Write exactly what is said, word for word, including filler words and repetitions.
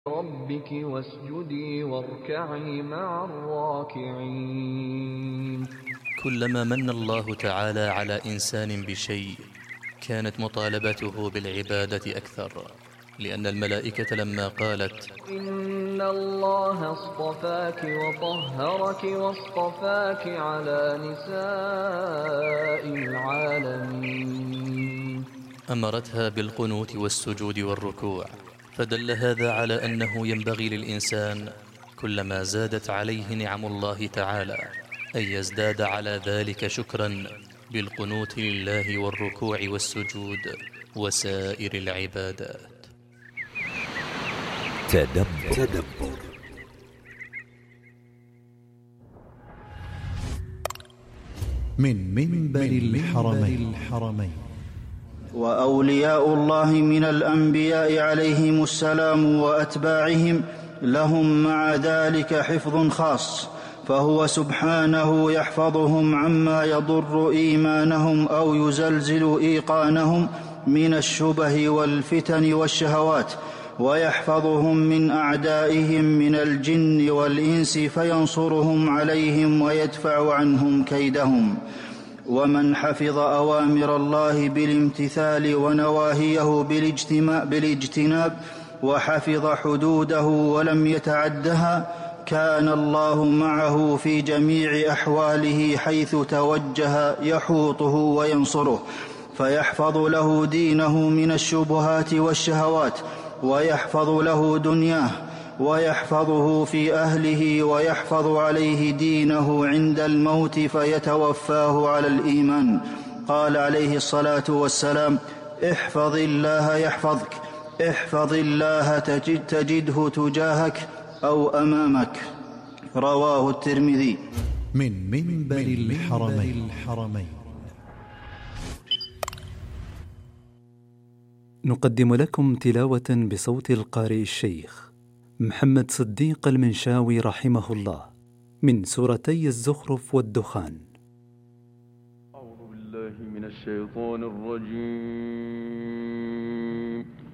ربك واسجدي واركعي مع الراكعين. كلما من الله تعالى على إنسان بشيء كانت مطالبته بالعبادة أكثر، لأن الملائكة لما قالت إن الله اصطفاك وطهرك واصطفاك على نساء العالمين أمرتها بالقنوت والسجود والركوع، فدل هذا على أنه ينبغي للإنسان كلما زادت عليه نعم الله تعالى أن يزداد على ذلك شكرا بالقنوت لله والركوع والسجود وسائر العبادات. تدبر. تدبر من منبر الحرمين. وأولياء الله من الأنبياء عليهم السلام وأتباعهم لهم مع ذلك حفظ خاص، فهو سبحانه يحفظهم عما يضر إيمانهم أو يزلزل إيقانهم من الشبه والفتن والشهوات، ويحفظهم من أعدائهم من الجن والإنس فينصرهم عليهم ويدفع عنهم كيدهم. ومن حفظ أوامر الله بالامتثال ونواهيه بالاجتناب وحفظ حدوده ولم يتعدها كان الله معه في جميع أحواله حيث توجه يحوطه وينصره، فيحفظ له دينه من الشبهات والشهوات، ويحفظ له دنياه، ويحفظه في أهله، ويحفظ عليه دينه عند الموت فيتوفاه على الإيمان. قال عليه الصلاة والسلام: احفظ الله يحفظك، احفظ الله تجد تجده تجاهك أو أمامك. رواه الترمذي. من منبر الحرمين. نقدم لكم تلاوة بصوت القارئ الشيخ محمد صديق المنشاوي رحمه الله من سورتي الزخرف والدخان. أعوذ بالله من الشيطان الرجيم.